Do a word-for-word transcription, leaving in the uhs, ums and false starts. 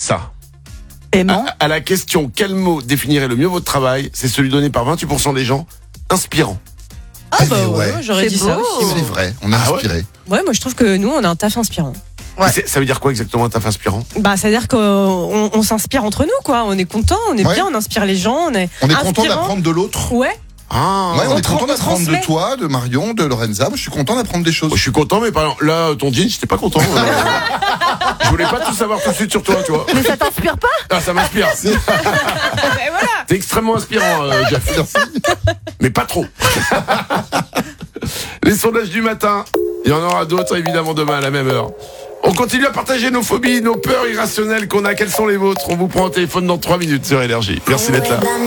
ça. Aimant. À, à la question quel mot définirait le mieux votre travail, c'est celui donné par vingt-huit pour cent des gens, inspirant. Ah bah Eh ouais, ouais. j'aurais C'est dit beau. ça aussi. C'est vrai, on a Ah ouais inspiré. Ouais, moi je trouve que nous on a un taf inspirant. Ouais. C'est- Ça veut dire quoi exactement un taf inspirant? Bah, c'est-à-dire qu'on on, on s'inspire entre nous, quoi. On est content, on est Ouais. bien, on inspire les gens, on est. On est content inspirant. d'apprendre de l'autre. Ouais. Ah, Ouais, on, on est tra- content on d'apprendre de transmet. toi, de Marion, de Lorenza. Moi, je suis content d'apprendre des choses. je suis content, mais par exemple, là, ton jean, j'étais pas content. Euh, je voulais pas tout savoir tout de suite sur toi, tu vois. Mais ça t'inspire pas? Ah, ça m'inspire. Et voilà. T'es extrêmement inspirant, euh, Jeff. Mais pas trop. Les sondages du matin. Il y en aura d'autres, évidemment, demain à la même heure. On continue à partager nos phobies, nos peurs irrationnelles qu'on a. Quelles sont les vôtres? On vous prend au téléphone dans trois minutes sur Énergie. Merci d'être là.